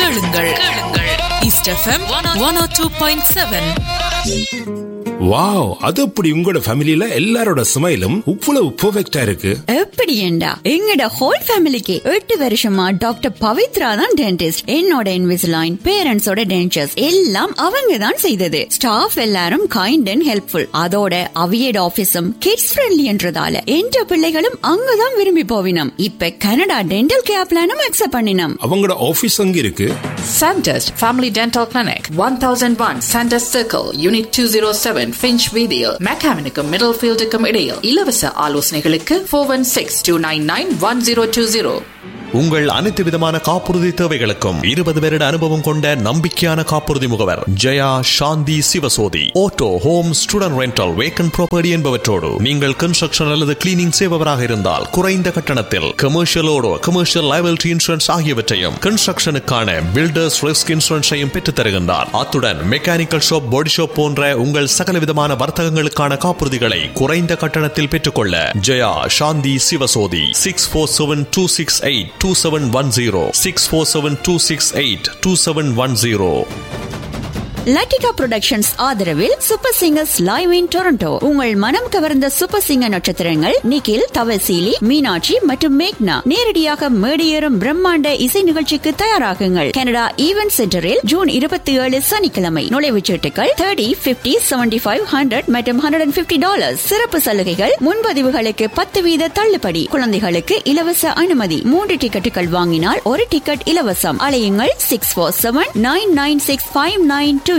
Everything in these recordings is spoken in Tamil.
கேளுங்கள். East FM 102.7. வாவ், அது அப்படி உங்களோட ஃபேமிலில எல்லாரோட ஸ்மைலும் இவ்வளவு பெர்ஃபெக்ட்டா இருக்கு. எப்படி ஏண்டா எங்கட ஹோல் ஃபேமிலிக்கு 8 வருஷமா டாக்டர் பவித்ரா தான் டென்டிஸ்ட். என்னோட இன்விசிலைன், பேரண்ட்ஸோட டென்டர்ஸ் எல்லாம் அவங்க தான் செய்தது. ஸ்டாஃப் எல்லாரும் கைண்ட் அண்ட் ஹெல்ப்ஃபுல். அதோட அவியட் ஆபீஸும் கிட்ஸ் ஃப்ரெண்ட்லி என்றதால என்ற பிள்ளைகளும் அங்கதான் விரும்பி போவினம். இப்ப கனடா டென்டல் கேர் பிளானும் அக்செப்ட் பண்ணினோம். அவங்களோட ஆபீஸ் அங்க இருக்கு. Sandest Family Dental Clinic, 1001 Sandest Circle, Unit 207, Finch Video, Mechanical Middlefield இடையில். இலவச ஆலோசனைகளுக்கு 416-299-1020. உங்கள் அனைத்து விதமான காப்புறுதி தேவைகளுக்கும் 20 வருட அனுபவம் கொண்ட நம்பிக்கையான காப்புறுதி முகவர் ஜெயா சாந்தி Sivasothy. Auto, home, student rental, vacant property என்பவற்றோடு நீங்கள் கன்ஸ்ட்ரக்ஷன் அல்லது கிளீனிங் செய்பவராக இருந்தால் குறைந்த கட்டணத்தில் கமர்ஷியலோடு கமர்ஷியல் லைபிலிட்டி இன்சூரன்ஸ் ஆகியவற்றையும் கன்ஸ்ட்ரக்ஷனுக்கான பில்டர்ஸ் ரிஸ்க் இன்சூரன்ஸையும் பெற்றுத் தருகின்றார். அத்துடன் மெக்கானிக்கல் ஷாப், பாடி ஷாப் போன்ற உங்கள் சகல விதமான வர்த்தகங்களுக்கான காப்புறுதிகளை குறைந்த கட்டணத்தில் பெற்றுக்கொள்ள ஜெயா சாந்தி சிவசோதி. 647-268-2710 647-268-2710. லட்டிகா புரொடக்ஷன்ஸ் ஆதரவில் super singers live in Toronto. உங்கள் மனம் கவர்ந்த சூப்பர் சிங்கர் நட்சத்திரங்கள் நிகில், தவசீலி, மீனாட்சி மற்றும் மேக்னா நேரடியாக மேடியேறும் பிரம்மாண்ட இசை நிகழ்ச்சிக்கு தயாராகுங்கள். கனடா ஈவென்ட் சென்டரில் ஜூன் 27 சனிக்கிழமை. நுழைவுச் சீட்டுகள் $30, $50, $75, $100 மற்றும் $150. சிறப்பு சலுகைகள்: முன்பதிவுகளுக்கு 10% தள்ளுபடி. குழந்தைகளுக்கு இலவச அனுமதி. 3 டிக்கெட்டுகள் வாங்கினால் 1 டிக்கெட் இலவசம். அலையுங்கள் 647-996-5922.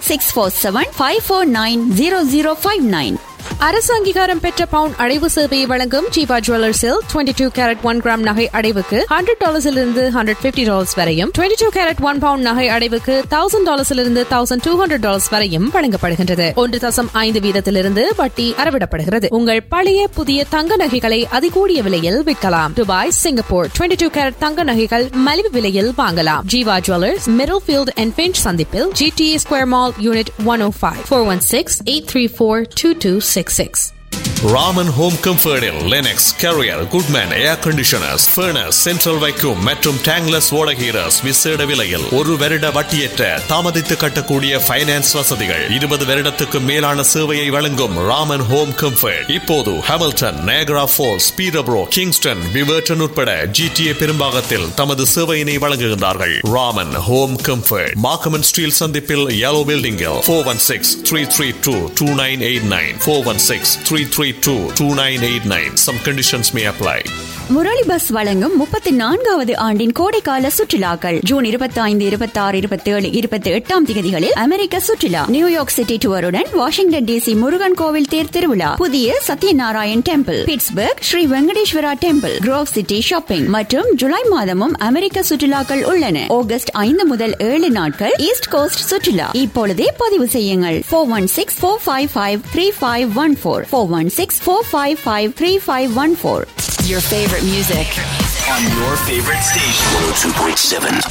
647-549-0059. அரசு அங்கீகாரம் பெற்ற பவுன் அடைவு சேவையை வழங்கும் ஜீவா ஜுவல்லர்ஸில் 22 கேரட் 1 கிராம் நகை அடைவுக்கு $100 $150 வரையும், 22 கேரட் 1 பவுண்ட் நகை அடைவுக்கு $1000 $1200 வரையும் வழங்கப்படுகின்றது. 1.5 வீதத்திலிருந்து வட்டி அறவிடப்படுகிறது. உங்கள் பழைய புதிய தங்க நகைகளை அதிகூடிய விலையில் விற்கலாம். துபாய், சிங்கப்பூர் 22 கேரட் தங்க நகைகள் மலிவு விலையில் வாங்கலாம். Jeeva jewellers, middle field and pinch சந்திப்பில், GTA square mall, unit 105. 416-834-2266. Raman home கம்ஃபர்டில் Linux, carrier, Goodman ஏர் கண்டிஷனர்ஸ், ஃபர்னஸ், சென்ட்ரல் வைக்யூம் மற்றும் டேங்லஸ் ஓடகீரஸ் விசேட விலையில் 1 வருட வட்டியற்ற தாமதித்து கட்டக்கூடிய ஃபைனான்ஸ் வசதிகள். 20 வருடத்துக்கு மேலான சேவையை வழங்கும் ராமன் ஹோம் கம்ஃபர்ட் இப்போது ஹாமில்டன், நயகரா ஃபால்ஸ், பீரப்ரோ, கிங்ஸ்டன், விவர்டன் உட்பட GTA பெரும்பாகத்தில் தமது சேவையினை வழங்குகின்றார்கள். ராமன் ஹோம் கம்ஃபர்ட் மார்க்கம் ஸ்டீல் சந்திப்பில் yellow பில்டிங்கில் 416-332-2989 416-332-2989. Some conditions may apply. Murali bus வழங்கும் 34வது ஆண்டின் கோடைக்கால சுற்றுலாக்கள் ஜூன் 25, 26, 27, 28 திகதிகளில் அமெரிக்க சுற்றுலா, New York city டூருடன் Washington DC Murugan கோவில் தேர் திருவிழா, புதிய Satyanarayan temple, Pittsburgh Sri Venkateswara temple, grove city shopping மற்றும் ஜூலை மாதமும் அமெரிக்க சுற்றுலாக்கள் உள்ளன. ஆகஸ்ட் 5 முதல் 7 நாட்கள் ஈஸ்ட் கோஸ்ட் சுற்றுலா. இப்பொழுதே பதிவு செய்யுங்கள். 416-455-3514 416-455-3514. Your favorite music on your favorite station. 102.7